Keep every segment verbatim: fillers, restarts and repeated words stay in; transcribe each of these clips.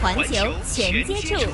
环球全接触。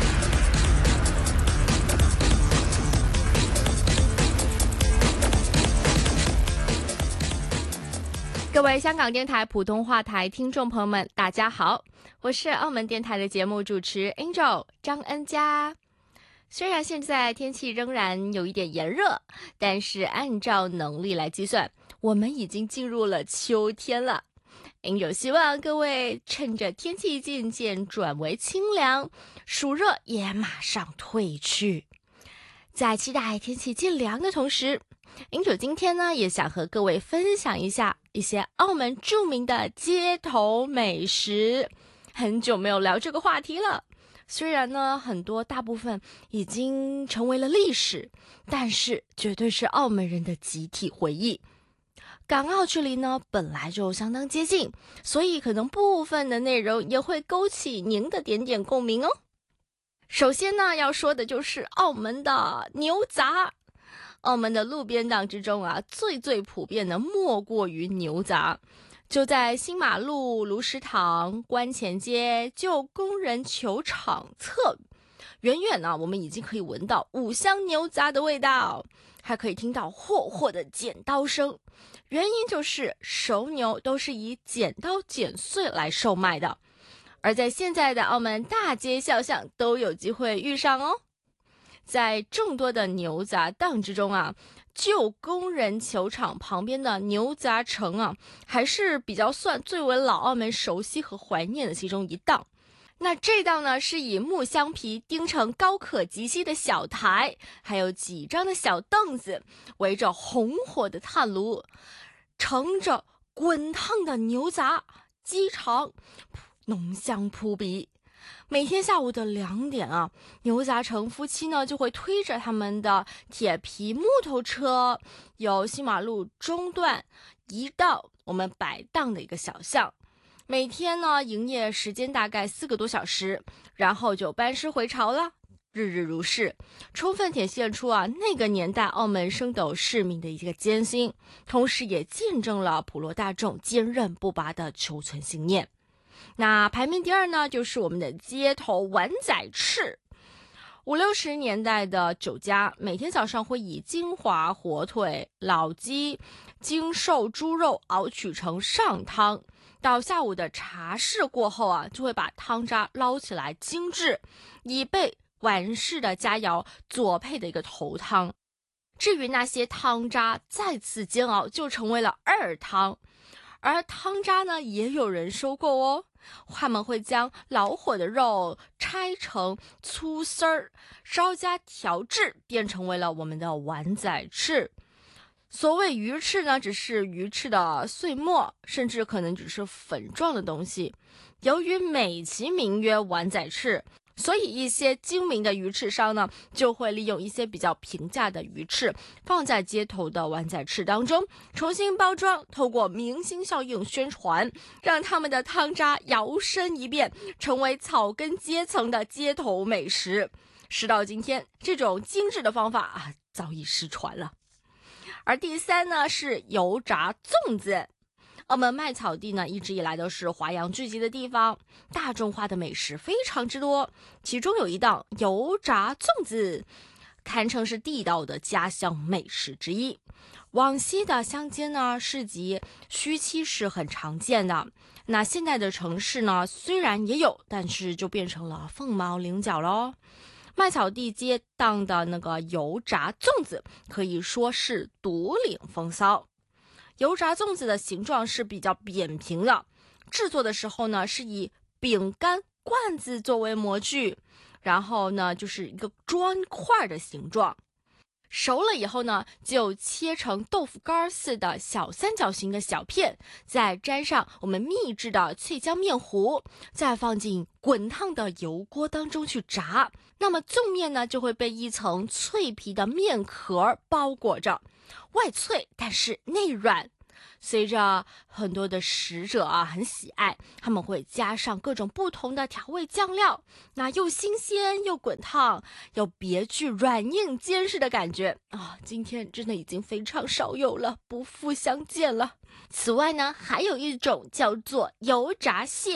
各位香港电台普通话台听众朋友们，大家好，我是澳门电台的节目主持 Angel 张恩佳。虽然现在天气仍然有一点炎热，但是按照农历来计算，我们已经进入了秋天了。Angel 希望各位趁着天气渐渐转为清凉，暑热也马上退去。在期待天气渐凉的同时，Angel 今天呢也想和各位分享一下一些澳门著名的街头美食。很久没有聊这个话题了，虽然呢很多大部分已经成为了历史，但是绝对是澳门人的集体回忆。港澳距离呢本来就相当接近，所以可能部分的内容也会勾起您的点点共鸣哦。首先呢要说的就是澳门的牛杂。澳门的路边档之中啊，最最普遍的莫过于牛杂。就在新马路卢石塘观前街旧工人球场侧，远远呢我们已经可以闻到五香牛杂的味道，还可以听到霍霍的剪刀声。原因就是熟牛都是以剪刀剪碎来售卖的，而在现在的澳门大街小巷都有机会遇上哦。在众多的牛杂档之中啊，旧工人球场旁边的牛杂城啊，还是比较算最为老澳门熟悉和怀念的其中一档。那这档呢，是以木箱皮钉成高可及膝的小台，还有几张的小凳子，围着红火的炭炉，盛着滚烫的牛杂、鸡肠，浓香扑鼻。每天下午的两点啊，牛杂城夫妻呢就会推着他们的铁皮木头车，由新马路中段移到我们摆档的一个小巷。每天呢营业时间大概四个多小时，然后就班师回朝了，日日如是，充分体现出啊那个年代澳门升斗市民的一个艰辛，同时也见证了普罗大众坚韧不拔的求存信念。那排名第二呢，就是我们的街头碗仔翅。五六十年代的酒家，每天早上会以金华火腿、老鸡、精瘦猪肉熬取成上汤，到下午的茶事过后啊，就会把汤渣捞起来精制，以备晚市的佳肴佐配的一个头汤。至于那些汤渣再次煎熬，就成为了二汤。而汤渣呢，也有人收购哦。他们会将老火的肉拆成粗丝儿，稍加调制，变成为了我们的碗仔翅。所谓鱼翅呢，只是鱼翅的碎末，甚至可能只是粉状的东西。由于美其名曰碗仔翅，所以一些精明的鱼翅商呢，就会利用一些比较平价的鱼翅放在街头的碗仔翅当中，重新包装，透过明星效应宣传，让他们的汤渣摇身一变，成为草根阶层的街头美食。时到今天，这种精致的方法啊，早已失传了。而第三呢，是油炸粽子。澳门麦草地呢，一直以来都是华洋聚集的地方，大众化的美食非常之多，其中有一档油炸粽子，堪称是地道的家乡美食之一。往昔的乡间呢，市集须期是很常见的，那现在的城市呢，虽然也有，但是就变成了凤毛麟角咯。麦草地街档的那个油炸粽子可以说是独领风骚。油炸粽子的形状是比较扁平的，制作的时候呢是以饼干罐子作为模具，然后呢就是一个砖块的形状。熟了以后呢，就切成豆腐干似的小三角形的小片，再沾上我们秘制的脆浆面糊，再放进滚烫的油锅当中去炸。那么粽面呢，就会被一层脆皮的面壳包裹着，外脆但是内软。随着很多的食者啊很喜爱，他们会加上各种不同的调味酱料，那又新鲜又滚烫，又别具软硬兼施的感觉啊！今天真的已经非常少有了，不复相见了。此外呢，还有一种叫做油炸蟹。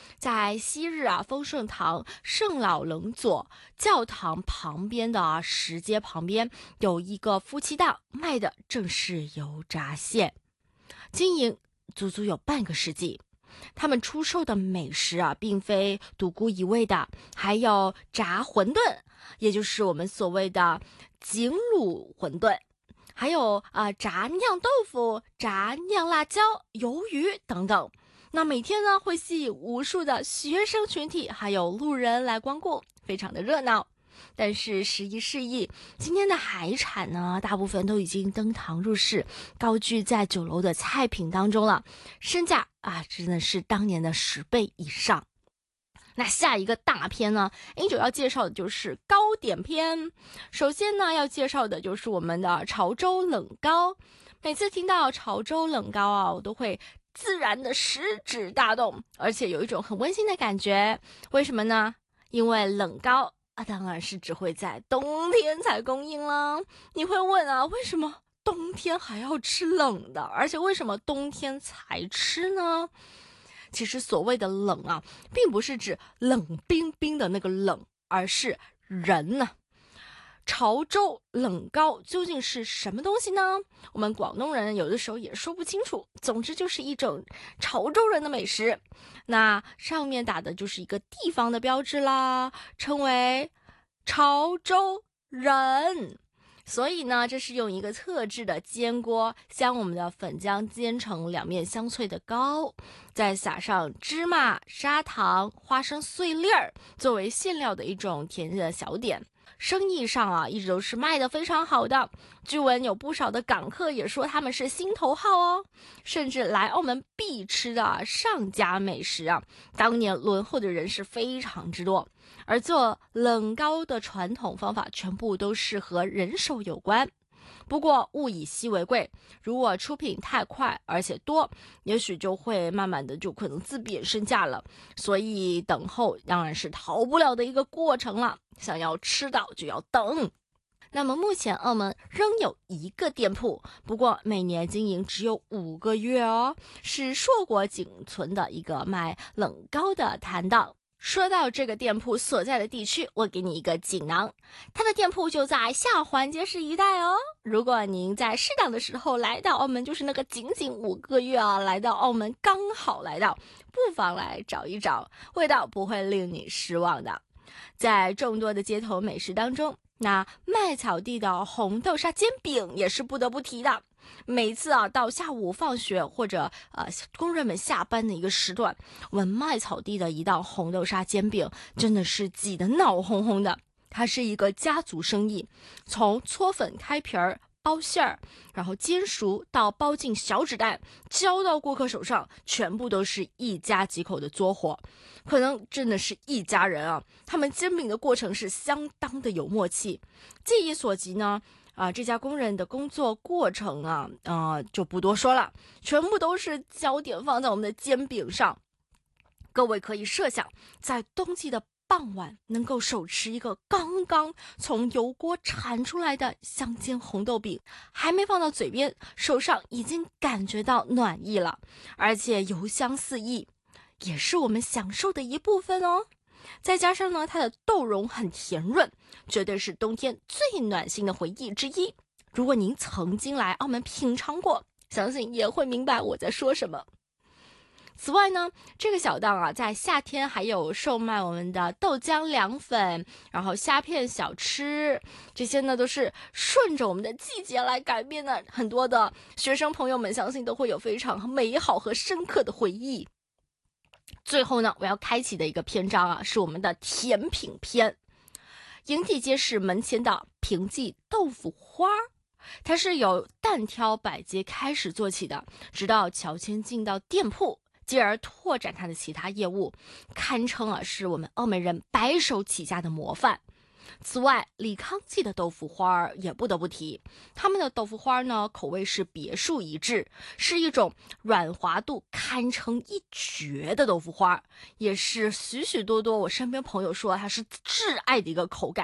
在昔日啊丰盛堂圣老楞佐教堂旁边的啊石阶旁边，有一个夫妻档，卖的正是油炸馅，经营足足有半个世纪。他们出售的美食啊，并非独孤一味的，还有炸馄饨，也就是我们所谓的井卤馄饨，还有啊、呃、炸酿豆腐、炸酿辣椒、鱿鱼等等。那每天呢，会吸引无数的学生群体，还有路人来光顾，非常的热闹。但是时移世易，今天的海产呢，大部分都已经登堂入室，高居在酒楼的菜品当中了，身价啊，真的是当年的十倍以上。那下一个大片呢 ，Angel 要介绍的就是糕点篇。首先呢，要介绍的就是我们的潮州冷糕。每次听到潮州冷糕啊，我都会自然的食指大动，而且有一种很温馨的感觉。为什么呢？因为冷糕啊，当然是只会在冬天才供应了。你会问啊，为什么冬天还要吃冷的？而且为什么冬天才吃呢？其实所谓的冷啊，并不是指冷冰冰的那个冷，而是人呢、啊。潮州冷糕究竟是什么东西呢？我们广东人有的时候也说不清楚。总之就是一种潮州人的美食。那上面打的就是一个地方的标志啦，称为潮州人。所以呢，这是用一个特制的煎锅，将我们的粉浆煎成两面香脆的糕，再撒上芝麻、砂糖、花生碎粒儿，作为馅料的一种甜的小点。生意上啊，一直都是卖得非常好的。据闻有不少的港客也说他们是心头好哦，甚至来澳门必吃的上佳美食啊，当年轮候的人是非常之多。而做冷糕的传统方法全部都是和人手有关。不过物以稀为贵，如果出品太快而且多，也许就会慢慢的就可能自贬身价了。所以等候当然是逃不了的一个过程了，想要吃到就要等。那么目前澳门仍有一个店铺，不过每年经营只有五个月哦，是硕果仅存的一个卖冷糕的摊档。说到这个店铺所在的地区，我给你一个锦囊，它的店铺就在下环街市一带哦。如果您在适当的时候来到澳门，就是那个仅仅五个月啊，来到澳门刚好来到，不妨来找一找，味道不会令你失望的。在众多的街头美食当中，那麦草地的红豆沙煎饼也是不得不提的。每次啊，到下午放学或者呃工人们下班的一个时段，我们麦草地的一道红豆沙煎饼真的是挤得闹哄哄的。它是一个家族生意，从搓粉开皮儿、包馅儿，然后煎熟到包进小纸袋，交到顾客手上，全部都是一家几口的作活，可能真的是一家人啊。他们煎饼的过程是相当的有默契。记忆所及呢。啊，这家工人的工作过程啊，啊、呃、就不多说了，全部都是焦点放在我们的煎饼上。各位可以设想，在冬季的傍晚，能够手持一个刚刚从油锅铲出来的香煎红豆饼，还没放到嘴边，手上已经感觉到暖意了，而且油香四溢，也是我们享受的一部分哦。再加上呢，它的豆蓉很甜润，绝对是冬天最暖心的回忆之一。如果您曾经来澳门品尝过，相信也会明白我在说什么。此外呢，这个小档啊，在夏天还有售卖我们的豆浆凉粉，然后虾片小吃，这些呢都是顺着我们的季节来改变的。很多的学生朋友们相信都会有非常美好和深刻的回忆。最后呢，我要开启的一个篇章啊，是我们的甜品篇。营地街市门前的平记豆腐花，它是由单挑百街开始做起的，直到乔迁进到店铺，继而拓展它的其他业务，堪称啊是我们澳门人白手起家的模范。此外，李康记的豆腐花也不得不提，他们的豆腐花呢，口味是别树一帜，是一种软滑度堪称一绝的豆腐花，也是许许多多我身边朋友说它是挚爱的一个口感。